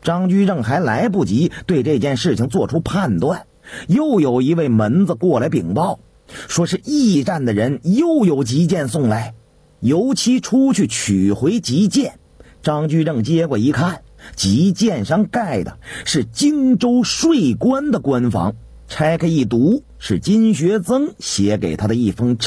张居正还来不及对这件事情做出判断，又有一位门子过来禀报，说是驿站的人又有急件送来，由其出去取回急件。张居正接过一看，急件上盖的是荆州税关的官房，拆开一读，是金学曾写给他的一封